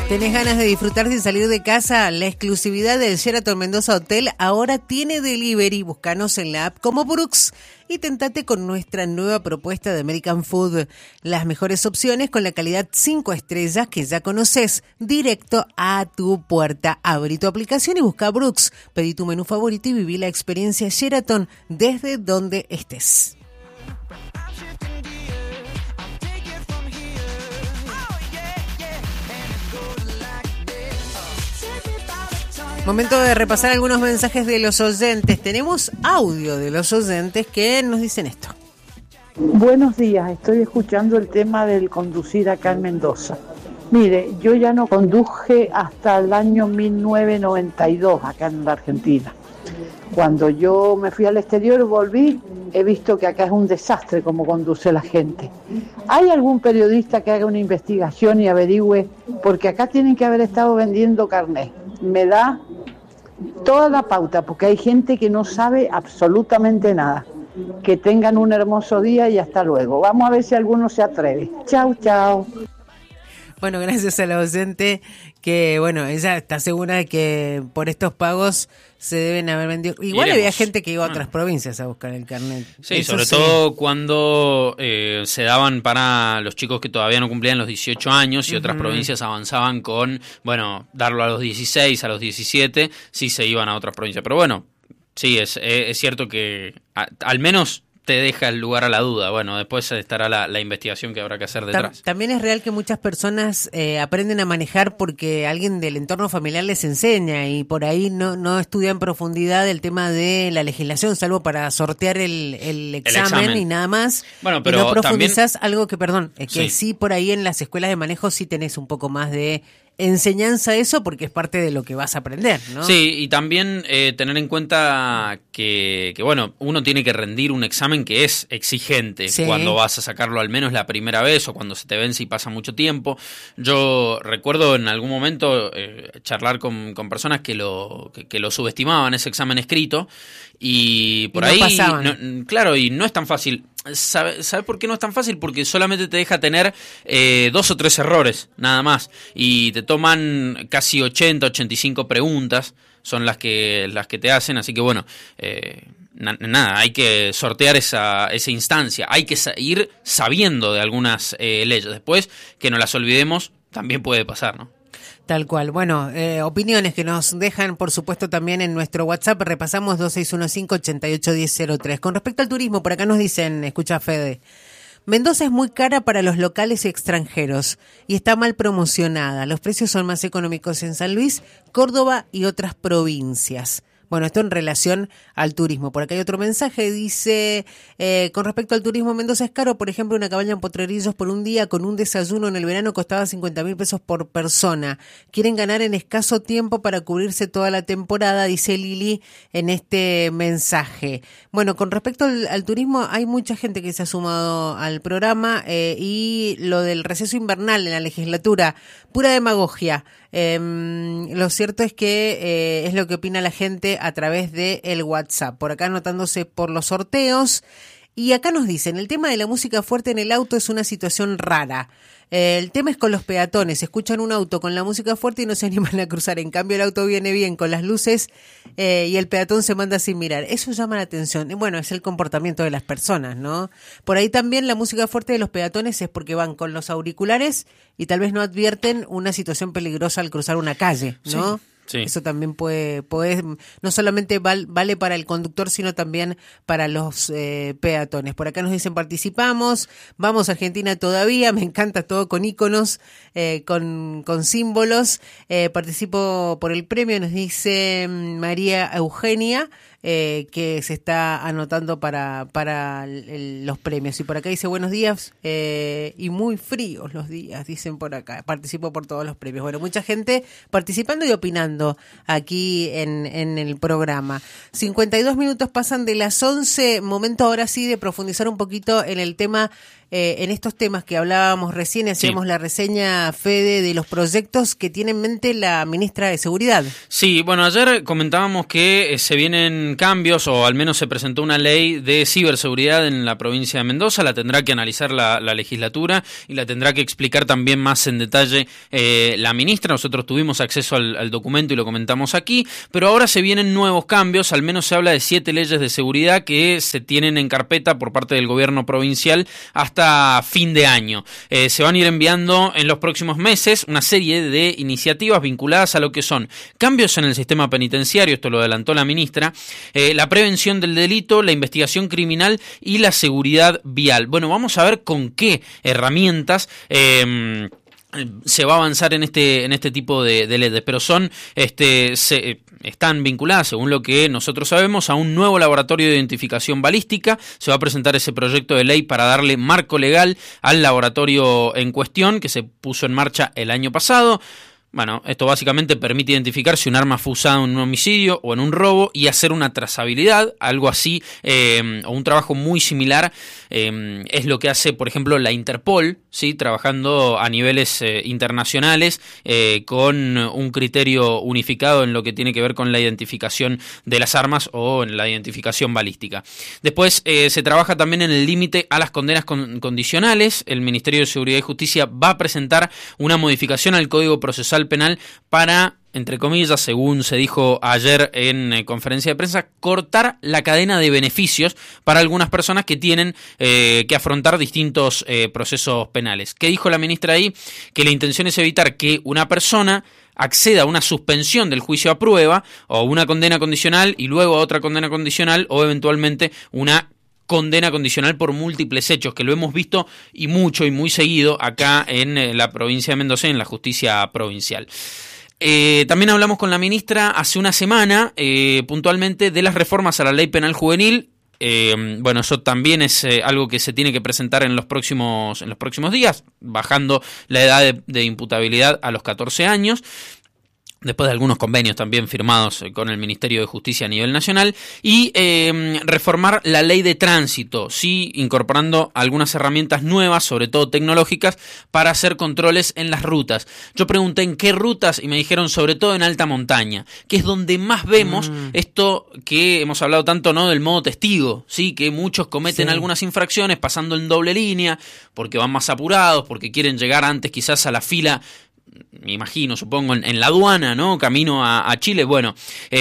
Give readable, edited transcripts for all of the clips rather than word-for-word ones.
¿Tenés ganas de disfrutar sin salir de casa? La exclusividad del Sheraton Mendoza Hotel ahora tiene delivery. Búscanos en la app como Brooks y tentate con nuestra nueva propuesta de American Food. Las mejores opciones con la calidad 5 estrellas que ya conoces, directo a tu puerta. Abrí tu aplicación y busca Brooks. Pedí tu menú favorito y viví la experiencia Sheraton desde donde estés. Momento de repasar algunos mensajes de los oyentes. Tenemos audio de los oyentes que nos dicen esto. Buenos días, estoy escuchando el tema del conducir acá en Mendoza. Mire, yo ya no conduje hasta el año 1992 acá en la Argentina. Cuando yo me fui al exterior, volví, he visto que acá es un desastre cómo conduce la gente. ¿Hay algún periodista que haga una investigación y averigüe? Porque acá tienen que haber estado vendiendo carnet. Me da toda la pauta, porque hay gente que no sabe absolutamente nada. Que tengan un hermoso día y hasta luego. Vamos a ver si alguno se atreve. Chau, chau. Bueno, gracias a la docente que, bueno, ella está segura de que por estos pagos se deben haber vendido. Igual había gente que iba a otras provincias a buscar el carnet. Sí, eso sobre todo cuando se daban para los chicos que todavía no cumplían los 18 años y otras provincias avanzaban con, bueno, darlo a los 16, a los 17, sí se iban a otras provincias. Pero bueno, sí, es cierto que al menos te deja el lugar a la duda. Bueno, después estará la investigación que habrá que hacer detrás. También es real que muchas personas aprenden a manejar porque alguien del entorno familiar les enseña y por ahí no estudia en profundidad el tema de la legislación, salvo para sortear el examen y nada más. Bueno, pero y no profundizás también, algo que sí por ahí en las escuelas de manejo sí tenés un poco más de enseñanza eso porque es parte de lo que vas a aprender, ¿no? Sí, y también tener en cuenta que bueno, uno tiene que rendir un examen que es exigente cuando vas a sacarlo al menos la primera vez o cuando se te vence y pasa mucho tiempo. Yo recuerdo en algún momento charlar con personas que lo subestimaban ese examen escrito y por ahí claro, y no es tan fácil. ¿Sabe por qué no es tan fácil? Porque solamente te deja tener 2 o 3 errores, nada más. Y te toman casi 80, 85 preguntas, son las que te hacen. Así que bueno, nada, hay que sortear esa instancia. Hay que ir sabiendo de algunas leyes. Después, que no las olvidemos, también puede pasar, ¿no? Tal cual. Bueno, opiniones que nos dejan, por supuesto, también en nuestro WhatsApp. Repasamos 2615-881003. Con respecto al turismo, por acá nos dicen, escucha Fede, Mendoza es muy cara para los locales y extranjeros y está mal promocionada. Los precios son más económicos en San Luis, Córdoba y otras provincias. Bueno, esto en relación al turismo. Por acá hay otro mensaje, dice, con respecto al turismo, Mendoza es caro. Por ejemplo, una cabaña en Potrerillos por un día con un desayuno en el verano costaba 50.000 pesos por persona. Quieren ganar en escaso tiempo para cubrirse toda la temporada, dice Lili en este mensaje. Bueno, con respecto al turismo, hay mucha gente que se ha sumado al programa y lo del receso invernal en la legislatura, pura demagogia. Lo cierto es que es lo que opina la gente a través de el WhatsApp. Por acá anotándose por los sorteos. Y acá nos dicen, el tema de la música fuerte en el auto es una situación rara. El tema es con los peatones. Escuchan un auto con la música fuerte y no se animan a cruzar. En cambio, el auto viene bien con las luces y el peatón se manda sin mirar. Eso llama la atención. Bueno, es el comportamiento de las personas, ¿no? Por ahí también la música fuerte de los peatones es porque van con los auriculares y tal vez no advierten una situación peligrosa al cruzar una calle, ¿no? Sí. Sí. Eso también puede no solamente vale para el conductor, sino también para los peatones. Por acá nos dicen, participamos, vamos a Argentina todavía, me encanta todo con íconos, con símbolos, participo por el premio, nos dice María Eugenia, que se está anotando para los premios. Y por acá dice, buenos días, y muy fríos los días, dicen por acá, participo por todos los premios. Bueno, mucha gente participando y opinando aquí en el programa. 52 minutos pasan de las 11, momento ahora sí de profundizar un poquito en el tema, en estos temas que hablábamos recién, hacíamos la reseña, Fede, de los proyectos que tiene en mente la ministra de Seguridad. Sí, bueno, ayer comentábamos que se vienen vienen cambios, o al menos se presentó una ley de ciberseguridad en la provincia de Mendoza. La tendrá que analizar la legislatura y la tendrá que explicar también más en detalle la ministra. Nosotros tuvimos acceso al documento y lo comentamos aquí, pero ahora se vienen nuevos cambios. Al menos se habla de 7 leyes de seguridad que se tienen en carpeta por parte del gobierno provincial hasta fin de año. Se van a ir enviando en los próximos meses una serie de iniciativas vinculadas a lo que son cambios en el sistema penitenciario, esto lo adelantó la ministra, la prevención del delito, la investigación criminal y la seguridad vial. Bueno, vamos a ver con qué herramientas se va a avanzar en este tipo de leyes, pero están vinculadas, según lo que nosotros sabemos, a un nuevo laboratorio de identificación balística. Se va a presentar ese proyecto de ley para darle marco legal al laboratorio en cuestión, que se puso en marcha el año pasado. Bueno, esto básicamente permite identificar si un arma fue usada en un homicidio o en un robo y hacer una trazabilidad, algo así, o un trabajo muy similar, es lo que hace, por ejemplo, la Interpol, ¿sí? Trabajando a niveles internacionales con un criterio unificado en lo que tiene que ver con la identificación de las armas o en la identificación balística. Después se trabaja también en el límite a las condenas condicionales. El Ministerio de Seguridad y Justicia va a presentar una modificación al Código Procesal Penal para, entre comillas, según se dijo ayer en conferencia de prensa, cortar la cadena de beneficios para algunas personas que tienen que afrontar distintos procesos penales. ¿Qué dijo la ministra ahí? Que la intención es evitar que una persona acceda a una suspensión del juicio a prueba o una condena condicional y luego a otra condena condicional o eventualmente una condena condicional por múltiples hechos, que lo hemos visto y mucho y muy seguido acá en la provincia de Mendoza, en la justicia provincial. También hablamos con la ministra hace una semana, puntualmente, de las reformas a la ley penal juvenil. Bueno, eso también es algo que se tiene que presentar en los próximos días, bajando la edad de imputabilidad a los 14 años. Después de algunos convenios también firmados con el Ministerio de Justicia a nivel nacional, y reformar la ley de tránsito, sí, incorporando algunas herramientas nuevas, sobre todo tecnológicas, para hacer controles en las rutas. Yo pregunté en qué rutas y me dijeron sobre todo en alta montaña, que es donde más vemos esto que hemos hablado tanto, ¿no?, del modo testigo, sí, que muchos cometen algunas infracciones pasando en doble línea, porque van más apurados, porque quieren llegar antes quizás a la fila, me imagino, supongo, en la aduana, ¿no?, camino a Chile. Bueno,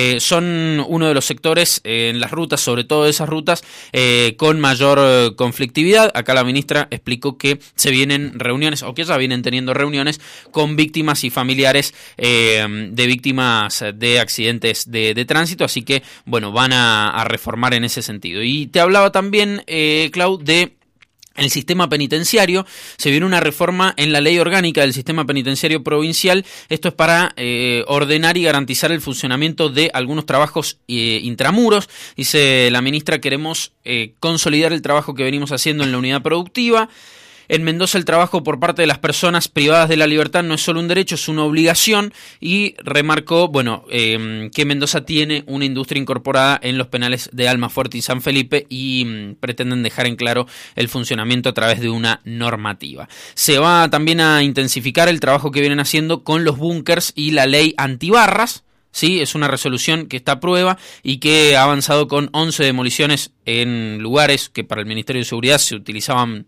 son uno de los sectores en las rutas, sobre todo esas rutas, con mayor conflictividad. Acá la ministra explicó que se vienen reuniones, o que ya vienen teniendo reuniones con víctimas y familiares de víctimas de accidentes de tránsito, así que, bueno, van a reformar en ese sentido. Y te hablaba también, Clau, de el sistema penitenciario. Se viene una reforma en la ley orgánica del sistema penitenciario provincial. Esto es para ordenar y garantizar el funcionamiento de algunos trabajos intramuros. Dice la ministra, queremos consolidar el trabajo que venimos haciendo en la unidad productiva. En Mendoza el trabajo por parte de las personas privadas de la libertad no es solo un derecho, es una obligación, y remarcó, bueno, que Mendoza tiene una industria incorporada en los penales de Almafuerte y San Felipe y pretenden dejar en claro el funcionamiento a través de una normativa. Se va también a intensificar el trabajo que vienen haciendo con los búnkers y la ley antibarras. Sí, es una resolución que está a prueba y que ha avanzado con 11 demoliciones en lugares que para el Ministerio de Seguridad se utilizaban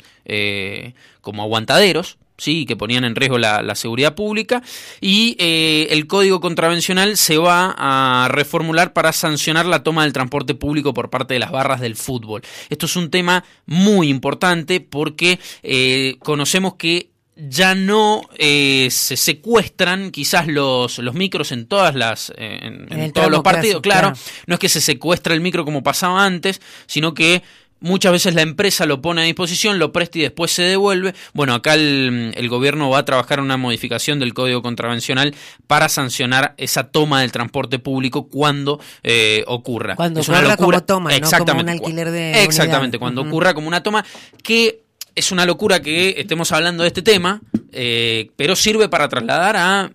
como aguantaderos, sí, que ponían en riesgo la seguridad pública, y el Código Contravencional se va a reformular para sancionar la toma del transporte público por parte de las barras del fútbol. Esto es un tema muy importante porque conocemos que ya no se secuestran quizás los micros en todas en todos los partidos, claro. No es que se secuestra el micro como pasaba antes, sino que muchas veces la empresa lo pone a disposición, lo presta y después se devuelve. Bueno, acá el gobierno va a trabajar una modificación del Código Contravencional para sancionar esa toma del transporte público cuando ocurra. Cuando ocurra como toma, no como un alquiler de exactamente, unidad. Cuando ocurra como una toma, que es una locura que estemos hablando de este tema, pero sirve para trasladar a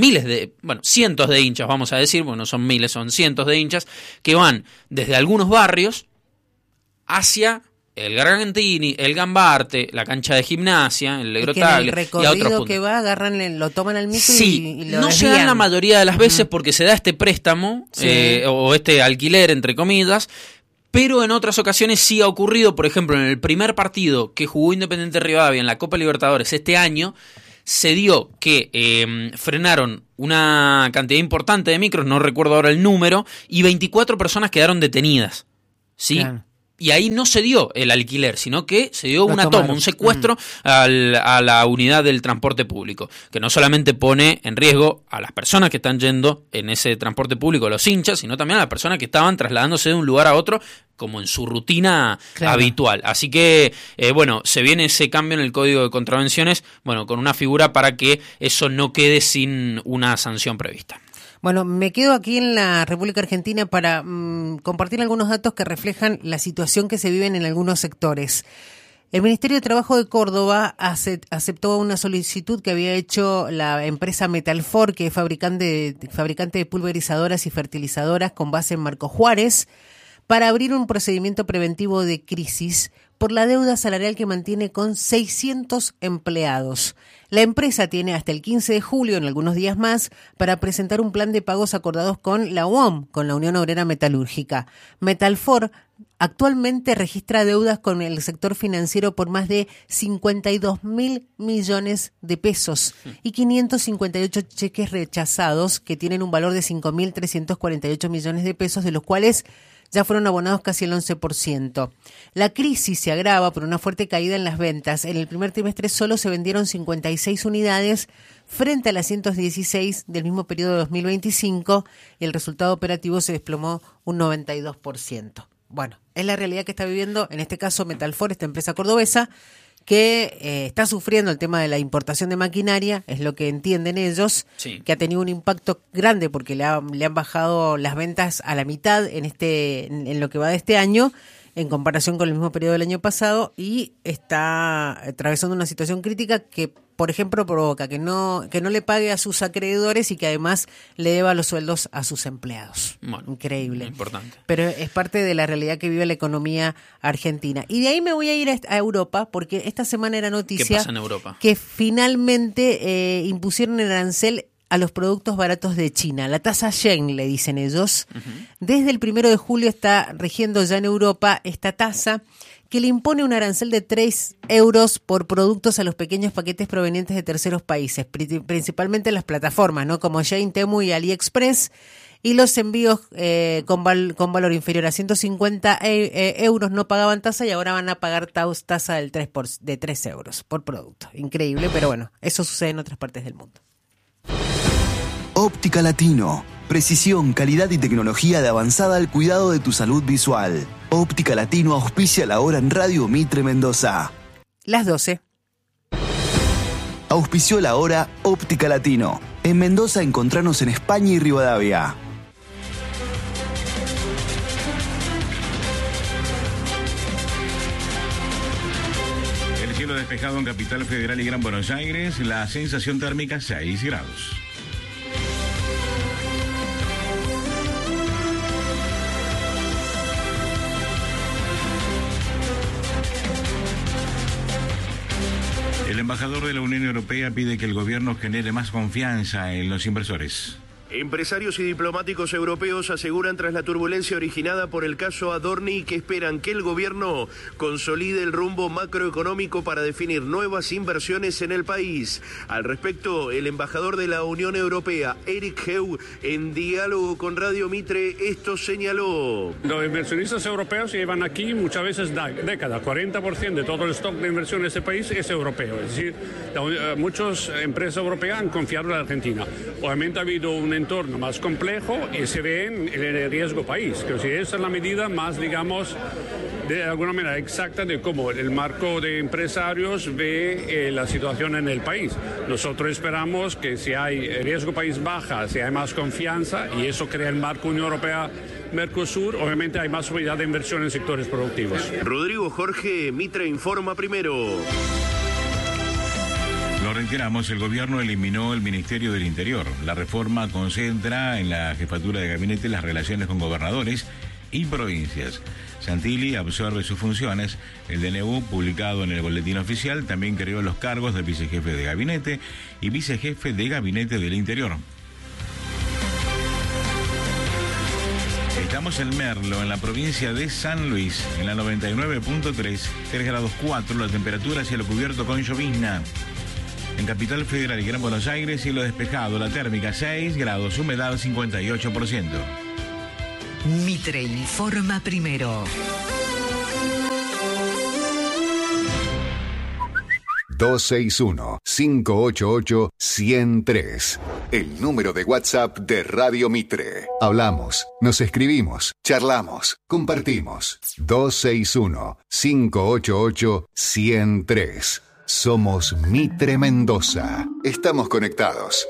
cientos de hinchas, vamos a decir, bueno, son miles, son cientos de hinchas que van desde algunos barrios hacia el Gargantini, el Gambarte, la cancha de gimnasia, el Legrotaglia y a otros puntos. Que va, lo toman al micro sí, y lo no desvían. se dan la mayoría de las veces porque se da este préstamo o este alquiler, entre comillas, pero en otras ocasiones sí ha ocurrido. Por ejemplo, en el primer partido que jugó Independiente Rivadavia en la Copa Libertadores este año, se dio que frenaron una cantidad importante de micros, no recuerdo ahora el número, y 24 personas quedaron detenidas, ¿sí? Claro. Y ahí no se dio el alquiler, sino que se dio una toma, un secuestro a la unidad del transporte público, que no solamente pone en riesgo a las personas que están yendo en ese transporte público, los hinchas, sino también a las personas que estaban trasladándose de un lugar a otro, como en su rutina habitual. Así que, se viene ese cambio en el Código de Contravenciones, con una figura para que eso no quede sin una sanción prevista. Bueno, me quedo aquí en la República Argentina para compartir algunos datos que reflejan la situación que se vive en algunos sectores. El Ministerio de Trabajo de Córdoba aceptó una solicitud que había hecho la empresa Metalfor, que es fabricante de pulverizadoras y fertilizadoras con base en Marcos Juárez, para abrir un procedimiento preventivo de crisis por la deuda salarial que mantiene con 600 empleados. La empresa tiene hasta el 15 de julio, en algunos días más, para presentar un plan de pagos acordados con la UOM, con la Unión Obrera Metalúrgica. Metalfor actualmente registra deudas con el sector financiero por más de 52.000 millones de pesos y 558 cheques rechazados que tienen un valor de 5.348 millones de pesos, de los cuales ya fueron abonados casi el 11%. La crisis se agrava por una fuerte caída en las ventas. En el primer trimestre solo se vendieron 56 unidades frente a las 116 del mismo periodo de 2025 y el resultado operativo se desplomó un 92%. Bueno, es la realidad que está viviendo, en este caso Metalfor, esta empresa cordobesa, que está sufriendo el tema de la importación de maquinaria, es lo que entienden ellos, que ha tenido un impacto grande porque le han bajado las ventas a la mitad en lo que va de este año, en comparación con el mismo periodo del año pasado, y está atravesando una situación crítica que, por ejemplo, provoca que no le pague a sus acreedores y que además le deba los sueldos a sus empleados. Bueno, increíble. Importante. Pero es parte de la realidad que vive la economía argentina. Y de ahí me voy a ir a Europa, porque esta semana era noticia. ¿Qué pasa en Europa? Que finalmente impusieron el arancel a los productos baratos de China. La tasa Yen, le dicen ellos. Desde el 1 de julio está rigiendo ya en Europa esta tasa que le impone un arancel de 3 euros por productos a los pequeños paquetes provenientes de terceros países, principalmente las plataformas, ¿no? Como Shein, Temu y AliExpress, y los envíos con valor inferior a 150 euros no pagaban tasa y ahora van a pagar tasa de 3 euros por producto. Increíble, pero bueno, eso sucede en otras partes del mundo. Óptica Latino. Precisión, calidad y tecnología de avanzada al cuidado de tu salud visual. Óptica Latino auspicia la hora en Radio Mitre Mendoza. Las 12. Auspició la hora Óptica Latino. En Mendoza encontranos en España y Rivadavia. El cielo despejado en Capital Federal y Gran Buenos Aires. La sensación térmica 6 grados. El embajador de la Unión Europea pide que el gobierno genere más confianza en los inversores. Empresarios y diplomáticos europeos aseguran tras la turbulencia originada por el caso Adorni que esperan que el gobierno consolide el rumbo macroeconómico para definir nuevas inversiones en el país. Al respecto, el embajador de la Unión Europea, Eric Heu, en diálogo con Radio Mitre, esto señaló. Los inversionistas europeos llevan aquí muchas veces décadas. 40% de todo el stock de inversión en ese país es europeo. Es decir, muchas empresas europeas han confiado en la Argentina. Obviamente ha habido un entorno más complejo y se ve en el riesgo país. Que si esa es la medida más, digamos, de alguna manera exacta de cómo el marco de empresarios ve la situación en el país. Nosotros esperamos que si hay riesgo país baja, si hay más confianza y eso crea el marco Unión Europea Mercosur, obviamente hay más seguridad de inversión en sectores productivos. Rodrigo Jorge, Mitre Informa Primero. Lo reiteramos, el gobierno eliminó el Ministerio del Interior. La reforma concentra en la jefatura de gabinete las relaciones con gobernadores y provincias. Santilli absorbe sus funciones. El DNU, publicado en el Boletín Oficial, también creó los cargos de vicejefe de gabinete y vicejefe de gabinete del Interior. Estamos en Merlo, en la provincia de San Luis, en la 99.3, 3 grados 4, la temperatura cielo cubierto con llovizna. En Capital Federal y Gran Buenos Aires, cielo despejado, la térmica 6 grados, humedad 58%. Mitre informa primero. 261-588-103. El número de WhatsApp de Radio Mitre. Hablamos, nos escribimos, charlamos, compartimos. 261-588-103. Somos Mitre Mendoza. Estamos conectados.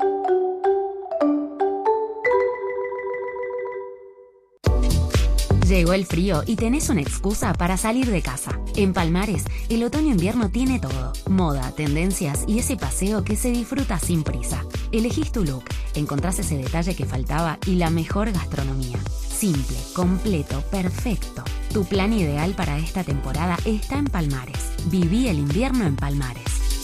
Llegó el frío y tenés una excusa para salir de casa. En Palmares, el otoño-invierno tiene todo. Moda, tendencias y ese paseo que se disfruta sin prisa. Elegís tu look, encontrás ese detalle que faltaba y la mejor gastronomía. Simple, completo, perfecto. Tu plan ideal para esta temporada está en Palmares. Viví el invierno en Palmares.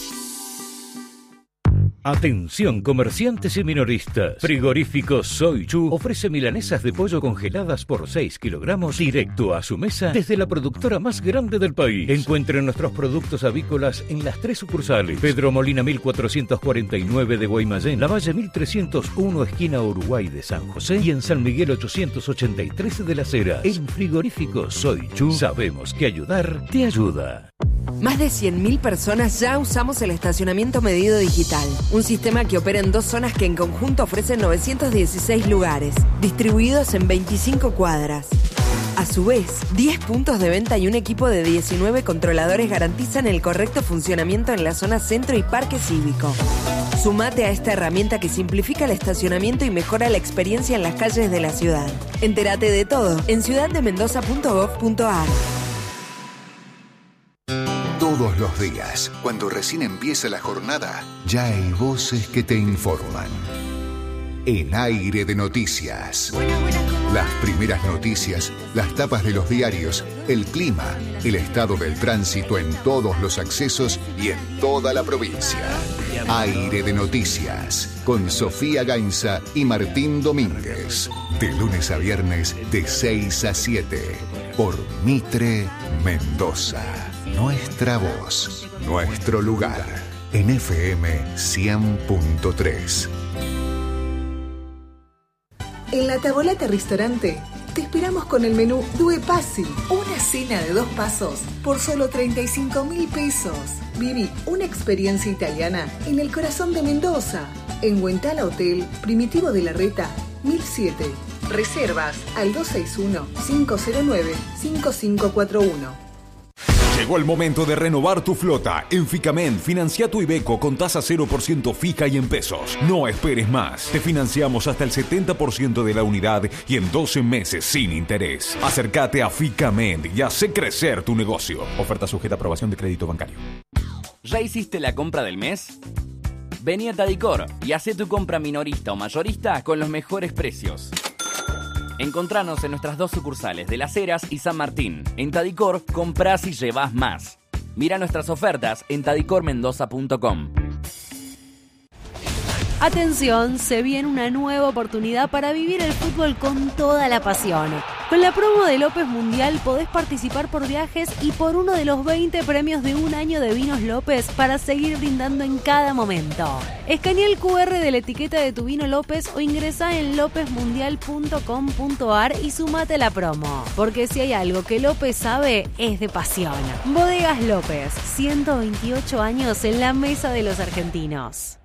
Atención comerciantes y minoristas. Frigorífico Soy Chu ofrece milanesas de pollo congeladas por 6 kilogramos directo a su mesa desde la productora más grande del país. Encuentren nuestros productos avícolas en las 3 sucursales: Pedro Molina 1449 de Guaymallén, Lavalle 1301 esquina Uruguay de San José y en San Miguel 883 de Las Heras. En Frigorífico Soy Chu sabemos que ayudar te ayuda. Más de 100.000 personas ya usamos el estacionamiento medido digital, un sistema que opera en 2 zonas que en conjunto ofrecen 916 lugares, distribuidos en 25 cuadras. A su vez, 10 puntos de venta y un equipo de 19 controladores garantizan el correcto funcionamiento en la zona centro y parque cívico. Sumate a esta herramienta que simplifica el estacionamiento y mejora la experiencia en las calles de la ciudad. Entérate de todo en ciudaddemendoza.gov.ar. Todos los días, cuando recién empieza la jornada, ya hay voces que te informan. En Aire de Noticias. Las primeras noticias, las tapas de los diarios, el clima, el estado del tránsito en todos los accesos y en toda la provincia. Aire de Noticias, con Sofía Gainza y Martín Domínguez. De lunes a viernes, de 6 a 7, por Mitre Mendoza. Nuestra voz, nuestro lugar, en FM 100.3. En la Tavolata Restaurante te esperamos con el menú Due Passi, una cena de 2 pasos por solo 35.000 pesos. Viví una experiencia italiana en el corazón de Mendoza, en Huentala Hotel, Primitivo de la Reta, 1007. Reservas al 261-509-5541. Llegó el momento de renovar tu flota. En Ficamen, financia tu Iveco con tasa 0% fija y en pesos. No esperes más. Te financiamos hasta el 70% de la unidad y en 12 meses sin interés. Acércate a Ficamen y hace crecer tu negocio. Oferta sujeta a aprobación de crédito bancario. ¿Ya hiciste la compra del mes? Vení a Tadicor y hacé tu compra minorista o mayorista con los mejores precios. Encontranos en nuestras 2 sucursales de Las Heras y San Martín. En Tadicor, comprás y llevás más. Mira nuestras ofertas en tadicormendoza.com. Atención, se viene una nueva oportunidad para vivir el fútbol con toda la pasión. Con la promo de López Mundial podés participar por viajes y por uno de los 20 premios de un año de Vinos López para seguir brindando en cada momento. Escanea el QR de la etiqueta de tu vino López o ingresá en lopezmundial.com.ar y sumate a la promo. Porque si hay algo que López sabe, es de pasión. Bodegas López, 128 años en la mesa de los argentinos.